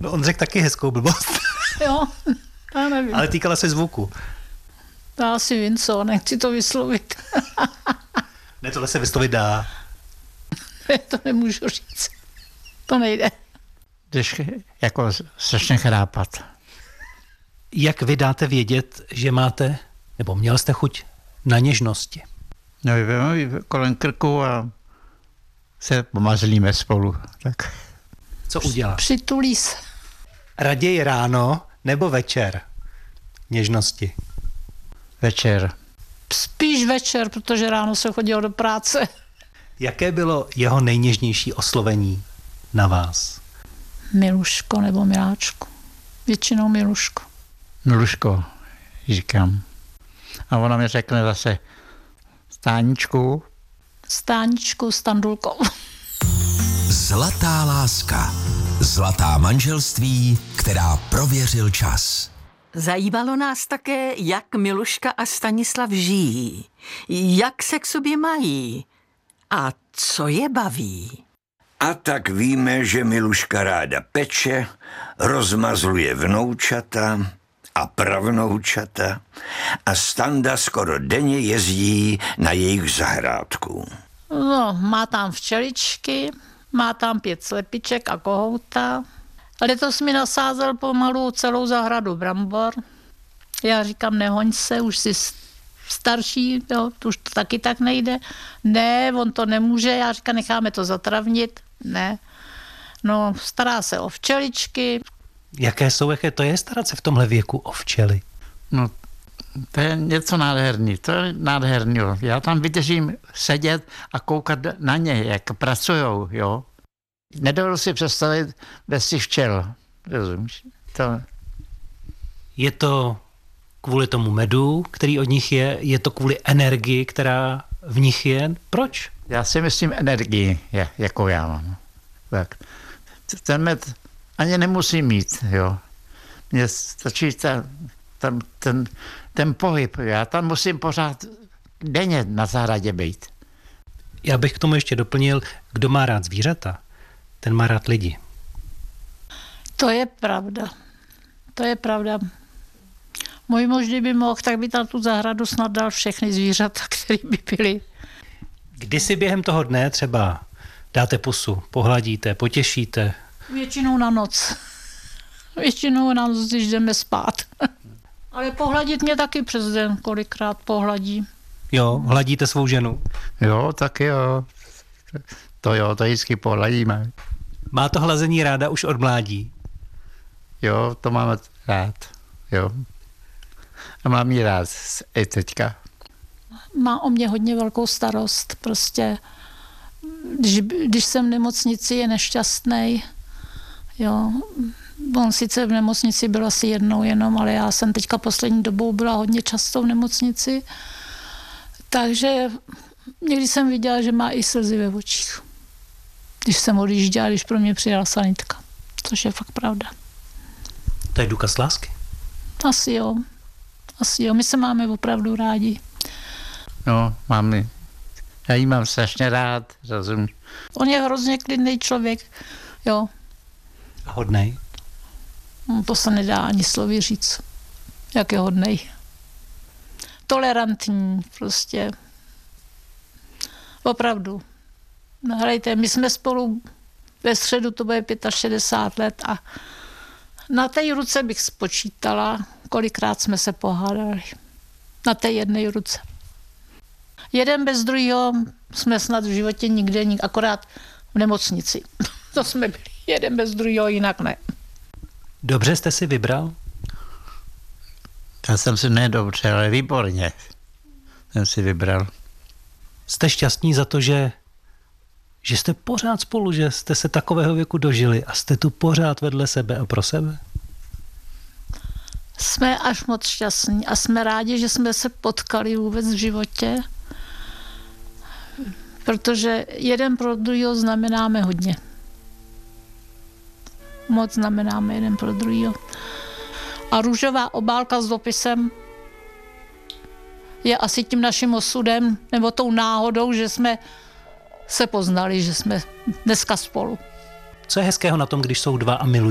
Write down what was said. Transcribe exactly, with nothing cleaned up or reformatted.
No on řekl taky hezkou blbost. Jo, já nevím. Ale týkala se zvuku. Já si vím co, nechci to vyslovit. Ne, tohle se vyslovit dá. Ne, to nemůžu říct. To nejde. Když jako strašně chrápat. Jak vy dáte vědět, že máte, nebo měl jste chuť na něžnosti? No, kolem krku a se pomazlíme spolu. Tak. Co udělá? Přitulí se. Raději ráno nebo večer něžnosti? Večer. Spíš večer, protože ráno se chodilo do práce. Jaké bylo jeho nejněžnější oslovení na vás? Miluško nebo miláčku. Většinou Miluško. Miluško, říkám. A ona mi řekne zase Stáničku. Stáničku s Tandulkou. Zlatá láska. Zlatá manželství, která prověřil čas. Zajímalo nás také, jak Miluška a Stanislav žijí, jak se k sobě mají a co je baví. A tak víme, že Miluška ráda peče, rozmazluje vnoučata a pravnoučata a Standa skoro denně jezdí na jejich zahrádku. No, má tam včeličky, má tam pět slepiček a kohouta. Letos mi nasázel pomalu celou zahradu brambor. Já říkám, nehoň se, už jsi starší, jo, to už to taky tak nejde. Ne, on to nemůže, já říkám, necháme to zatravnit. Ne. No, stará se o včeličky. Jaké jsou, jaké to je starat se v tomhle věku o včely? No, to je něco nádherný, to je nádherný. Já tam vydržím sedět a koukat na ně, jak pracujou, jo. Nedovedu si představit bez těch včel, rozumíš? To... Je to kvůli tomu medu, který od nich je, je to kvůli energii, která v nich je. Proč? Já si myslím energii, je, jako já mám. Tak. Ten med ani nemusím mít, jo. Mně stačí ta, tam, ten, ten pohyb, já tam musím pořád denně na zahradě být. Já bych k tomu ještě doplnil, kdo má rád zvířata, ten má rád lidi. To je pravda. To je pravda. Můj muž, kdyby mohl, tak by tam tu zahradu snad dal všechny zvířata, které by byly. Kdy si během toho dne třeba dáte pusu, pohladíte, potěšíte? Většinou na noc. Většinou na noc, když jdeme spát. Ale pohladit mě taky přes den, kolikrát pohladí. Jo, hladíte svou ženu? Jo, tak jo. To jo, to vždycky pohladíme. Má to hlazení ráda už od mládí? Jo, to máme rád, jo. A mám ji rád i teďka. Má o mě hodně velkou starost, prostě. Když, když jsem v nemocnici, je nešťastný. Jo. On sice v nemocnici byl asi jednou jenom, ale já jsem teďka poslední dobou byla hodně často v nemocnici. Takže někdy jsem viděla, že má i slzy ve očích. Když jsem odjížděla, když pro mě přijela sanitka. Což je fakt pravda. To je důkaz lásky? Asi jo. Asi jo. My se máme opravdu rádi. No, máme. Já jí mám strašně rád, rozumíš. On je hrozně klidný člověk, jo. A hodnej? No, to se nedá ani slovy říct, jak je hodnej. Tolerantní prostě. Opravdu. No, hrajte, my jsme spolu ve středu, to bude šedesát pět let a na té ruce bych spočítala, kolikrát jsme se pohádali. Na té jedné ruce. Jeden bez druhého jsme snad v životě nikde, akorát v nemocnici. To jsme byli. Jeden bez druhého, jinak ne. Dobře jste si vybral? Já jsem si nedobře, ale výborně jsem si vybral. Jste šťastní za to, že, že jste pořád spolu, že jste se takového věku dožili a jste tu pořád vedle sebe a pro sebe? Jsme až moc šťastní a jsme rádi, že jsme se potkali vůbec v životě, protože jeden pro druhého znamenáme hodně. Moc znamenáme jeden pro druhého. A růžová obálka s dopisem je asi tím naším osudem, nebo tou náhodou, že jsme se poznali, že jsme dneska spolu. Co je hezkého na tom, když jsou dva a milují?